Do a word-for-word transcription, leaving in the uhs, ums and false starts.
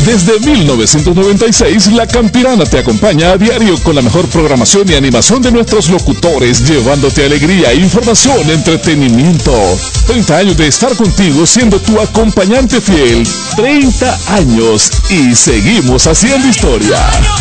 Desde mil novecientos noventa y seis, La Campirana te acompaña a diario con la mejor programación y animación de nuestros locutores, llevándote alegría, información, entretenimiento. treinta años de estar contigo siendo tu acompañante fiel. treinta años y seguimos haciendo historia.